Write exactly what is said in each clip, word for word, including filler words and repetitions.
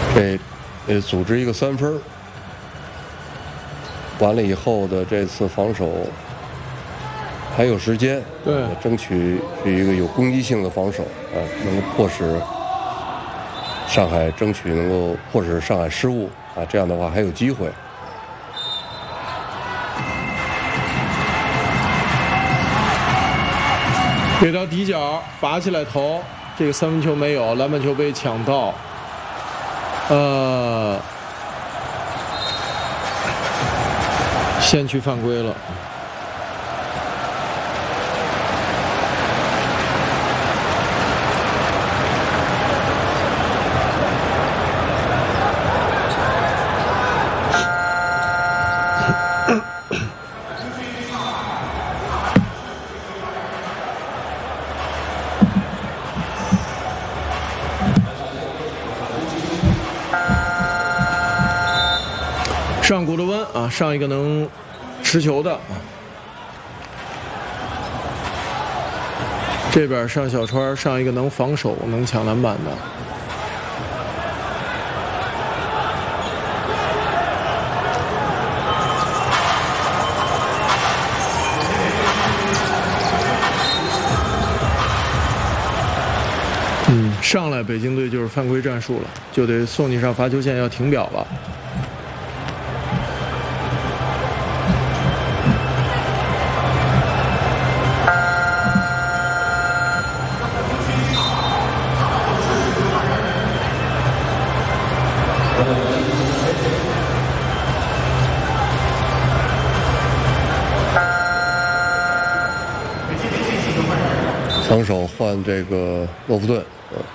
得得组织一个三分，完了以后的这次防守还有时间， 对， 争取是一个有攻击性的防守啊，能够迫使上海争取能够迫使上海失误啊，这样的话还有机会。 给到底角，拔起来投，这个三分球没有，篮板球被抢到。呃，先去犯规了。上古的温啊，上一个能持球的，这边上小川，上一个能防守、能抢篮板的。嗯，上来北京队就是犯规战术了，就得送你上罚球线，要停表了。 防守换这个洛夫顿，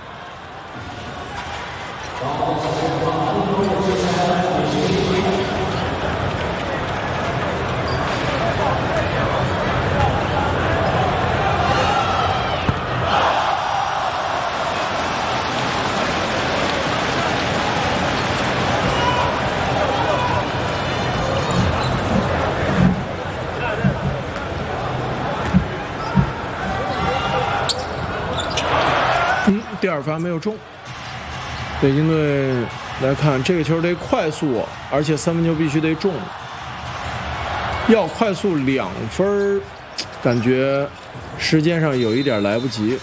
第二发没有中，北京队来看这个球得快速，而且三分球必须得中，要快速两分，感觉时间上有一点来不及。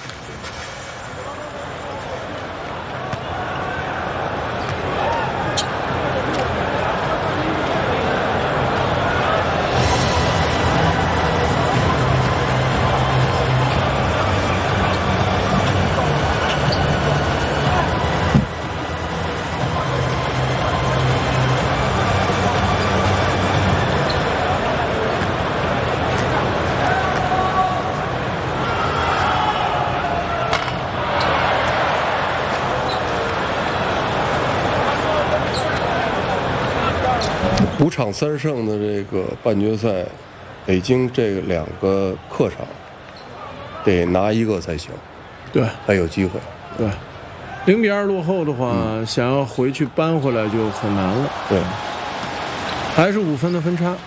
五场三胜的这个半决赛，北京这两个客场得拿一个才行， 对， 才有机会。 对，零比二落后的话，嗯、想要回去扳回来就很难了。 对， 还是五分的分差。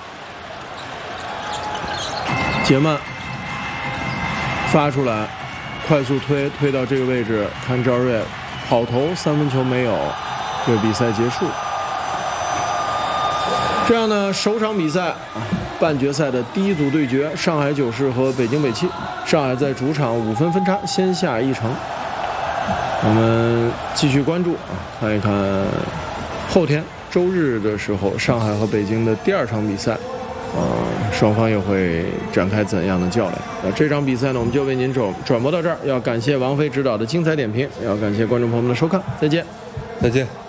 杰曼发出来，快速推推到这个位置，看赵睿跑投三分球没有，这个比赛结束。这样呢，首场比赛半决赛的第一组对决，上海九世和北京北汽。上海在主场五分分差先下一城。我们继续关注啊，看一看后天周日的时候，上海和北京的第二场比赛，呃，双方又会展开怎样的较量？那这场比赛呢，我们就为您转转播到这儿。要感谢王菲指导的精彩点评，要感谢观众朋友们的收看，再见， 再见。